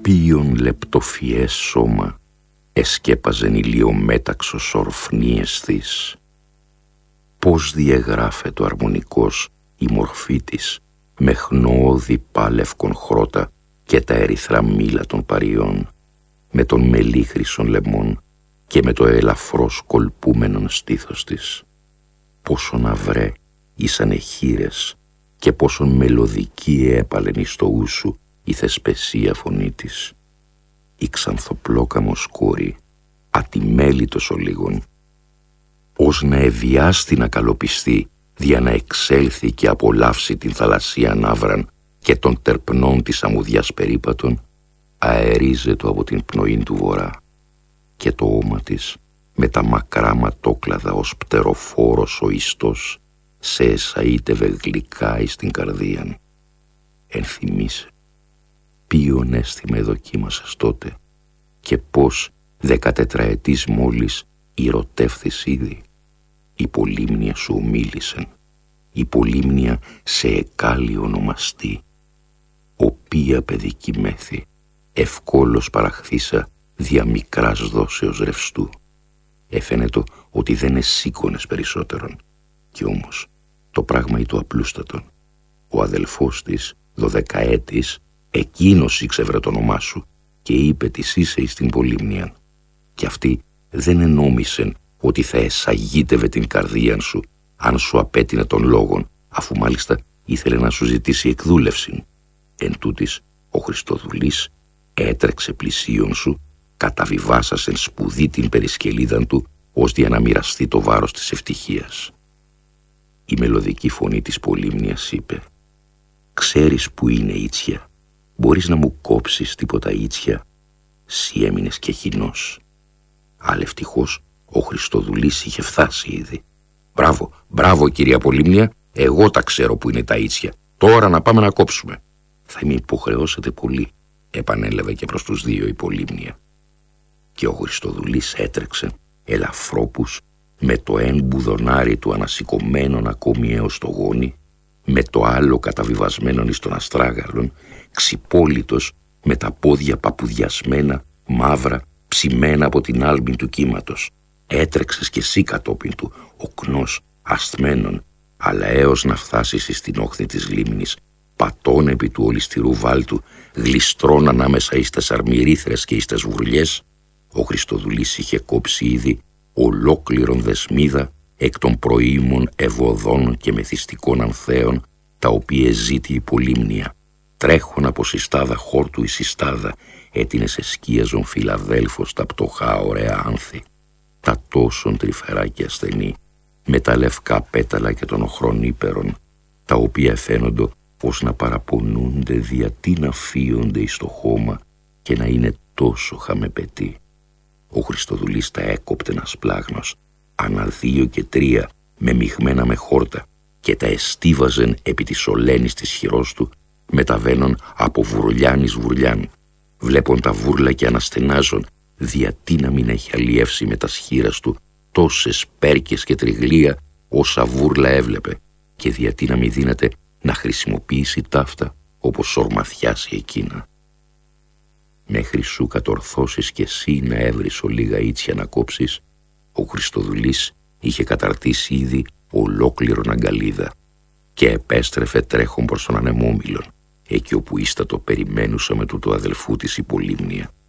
Ποιον λεπτοφιές σώμα εσκέπαζεν ηλιομέταξος ορφνίες της. Πώς διεγράφεται ο αρμονικός η μορφή της, με χνώδη πάλευκον χρώτα και τα ερυθρά μήλα των παριών, με τον μελίχρυσον λαιμόν και με το ελαφρώς κολπούμενον στήθος της. Πόσον αυρέ ήσανε χείρες και πόσον μελωδική έπαλεν εις το ούσου η θεσπεσία φωνή της. Η ξανθοπλόκαμος κόρη, ατιμέλητος ο λίγον, ως να ευιάστη να καλοπιστεί, δια να εξέλθει και απολαύσει την θαλασσία ναύραν και των τερπνών της αμμουδιάς περίπατων, αερίζεται από την πνοή του βορρά, και το όμα της με τα μακρά ματόκλαδα ως πτεροφόρος ο ιστός σε εσαΐτευε γλυκά εις την καρδίαν. Ενθυμίσαι ποιον αίσθημα εδοκίμασες τότε και πώς 14 μόλις ηρωτεύθης ήδη. Η πολύμνια σου ομίλησεν, η πολύμνια σε εκάλει ονομαστή, οποία παιδική μέθη, ευκόλως παραχθήσα δια μικράς δόσεως ρευστού. Έφαινετο ότι δεν εσήκωνες περισσότερον, κι όμως το πράγμα ή το απλούστατον. Ο αδελφός της, 12έτης, εκείνος ήξευρε το όνομά σου και είπε της είσαι εις την πολύμνιαν. Κι αυτή δεν ενόμισεν ότι θα εσαγίτευε την καρδίαν σου αν σου απέτεινε των λόγων, αφού μάλιστα ήθελε να σου ζητήσει εκδούλευση. Εν τούτης, ο Χριστοδουλής έτρεξε πλησίον σου, καταβιβάσασεν σπουδή την περισκελίδαν του, ως δια να μοιραστεί το βάρος της ευτυχίας. Η μελωδική φωνή της πολύμνιας είπε «Ξέρεις που είναι ίτσια, μπορείς να μου κόψεις τίποτα ίτσια, σι έμεινες και χινός». Αλλά ευτυχώς ο Χριστοδουλής είχε φτάσει ήδη. «Μπράβο, μπράβο κυρία Πολύμνια, εγώ τα ξέρω που είναι τα ίτσια. Τώρα να πάμε να κόψουμε». «Θα με υποχρεώσετε πολύ», επανέλαβε και προς τους δύο η Πολύμνια. Και ο Χριστοδουλής έτρεξε, ελαφρόπους, με το εν μπουδονάρι του ανασηκωμένον ακόμη έως το γόνι, με το άλλο καταβιβασμένον εις τον αστράγαλον, ξυπόλυτος, με τα πόδια παπουδιασμένα, μαύρα, ψημένα από την άλμη του κύματος. Έτρεξες κι εσύ κατόπιν του, οκνός, ασθμένον, αλλά έως να φτάσεις στην όχθη της λίμνης, πατών επί του ολιστηρού βάλτου, γλιστρών ανάμεσα εις τες αρμυρίθρες και εις τες βουρλιές, ο Χριστοδουλής είχε κόψει ήδη ολόκληρον δεσμίδα εκ των προήμων ευωδών και μεθυστικών ανθέων, τα οποία ζήτη η πολύμνια. Τρέχον από συστάδα χόρτου η συστάδα, έτεινε σε σκίαζον Φιλαδέλφος τα πτωχά ωραία άνθη, τα τόσον τρυφερά και ασθενή, με τα λευκά πέταλα και των οχρών ύπερων, τα οποία φαίνοντο πως να παραπονούνται διατί να φύονται εις το χώμα και να είναι τόσο χαμεπετοί. Ο Χριστοδουλής τα έκοπτε ένα σπλάγνος, ανά 2 και 3, με μειγμένα με χόρτα, και τα εστίβαζεν επί της ολένης της χειρός του, μεταβαίνον από βουρλιάν εις βουρλιάν. Βλέπον τα βούρλα και αναστενάζον, διατί να μην έχει αλλιεύσει με τα σχήρας του τόσες πέρκες και τριγλία όσα βούρλα έβλεπε, και διατί να μην δύναται να χρησιμοποιήσει ταύτα όπως ορμαθιάσει εκείνα. Μέχρι σου κατορθώσεις κι εσύ να έβρεις ολίγα ίτσια να κόψεις, ο Χριστοδουλής είχε καταρτήσει ήδη ολόκληρον αγκαλίδα και επέστρεφε τρέχον προς τον ανεμόμυλον, εκεί όπου ίστατο περιμένουσα με τούτο αδελφού της η Πολύμνια.